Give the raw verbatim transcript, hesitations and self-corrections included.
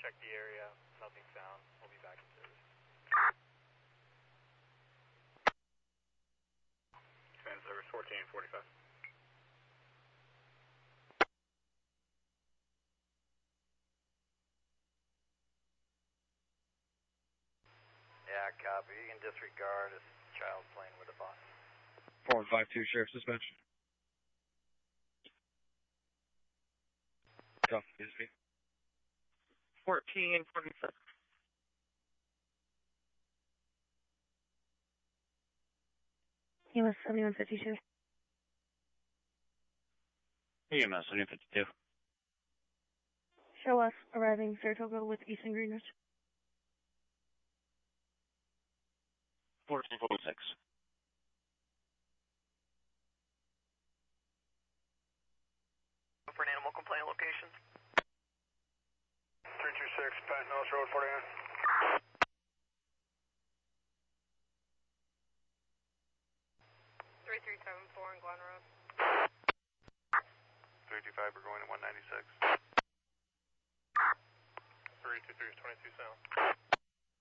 checked the area, nothing found. We'll be back in service. Fan service fourteen forty-five. Yeah, copy. You can disregard a child playing with a bus. four one five two, Sheriff Suspension. Go, yes, me. fourteen forty-seven. U S seventy-one fifty-two. E M S seventy-one fifty-two. Show us arriving Saratoga with Eastern Greenwich. fourteen forty-six. For an animal complaint location. three two six, Patton Hills Road, forty-nine. three three seven four in Glen Road. three two five, we're going to one ninety-six. three two three is twenty-two sound.